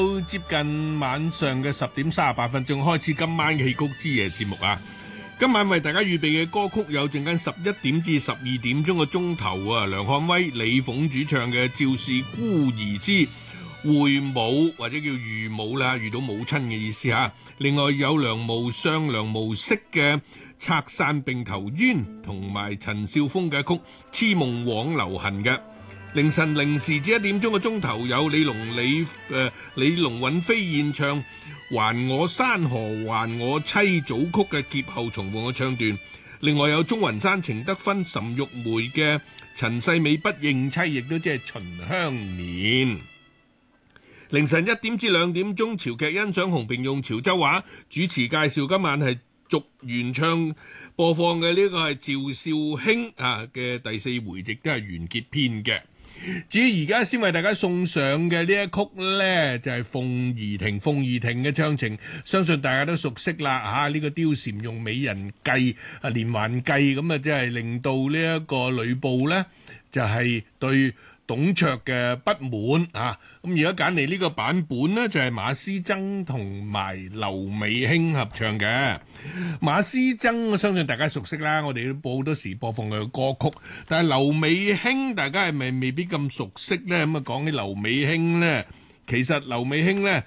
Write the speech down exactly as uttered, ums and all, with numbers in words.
都接近晚上嘅十點三十八分鐘，開始今晚嘅戲曲之夜節目啊！今晚為大家預備嘅歌曲有陣間十一點至十二點鐘嘅鐘頭啊，梁漢威、李鳳主唱嘅《趙氏孤兒之會母》或者叫遇母啦，遇到母親嘅意思嚇。另外有梁無相、梁無息嘅《拆散並求冤》，同埋陳少峰嘅曲《痴夢枉流痕》嘅。凌晨零時至一點鐘嘅鐘頭有李龍李誒、呃、李龍尹飛燕唱《還我山河還我妻》組曲嘅劫後重逢嘅唱段，另外有鍾雲山、程德芬、岑玉梅嘅《陳世美不認妻》，亦都即係《秦香蓮》。凌晨一點至兩點鐘，潮劇欣賞紅屏用潮州話主持介紹，今晚係續原唱播放嘅呢個係趙少卿啊嘅第四回，亦都係完結篇嘅。至於而家先為大家送上嘅呢一曲呢，就係、是、鳳儀亭。鳳儀亭嘅唱情，相信大家都熟悉啦嚇。呢、啊這個貂蟬用美人計啊，連環計咁啊，即係令到呢一個呂布呢，就係、是、對董卓嘅不滿啊。咁而家揀嚟呢個版本呢，就係、是、馬師曾同埋劉美卿合唱嘅。馬師曾我相信大家熟悉啦，我哋都播好多時播放佢嘅歌曲。但係劉美卿大家係咪未必咁熟悉呢？咁啊講起劉美卿呢，其實劉美卿呢